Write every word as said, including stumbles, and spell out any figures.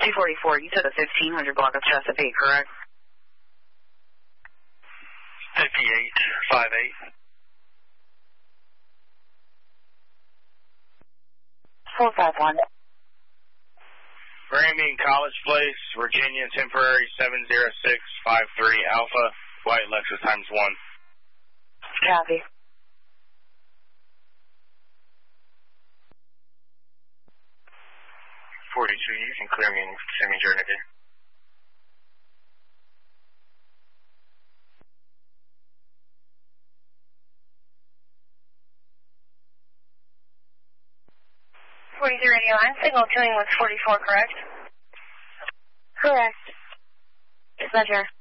two forty-four, you said a fifteen hundred block of Chesapeake, correct? fifty-eight five eight. four five one. Grammy College Place, Virginia, temporary seven zero six five three Alpha, White Lexus times one. Copy. forty-two, you can clear me and send me your nigga. forty-three radio line, signal queuing with forty-four, correct? Correct. Roger.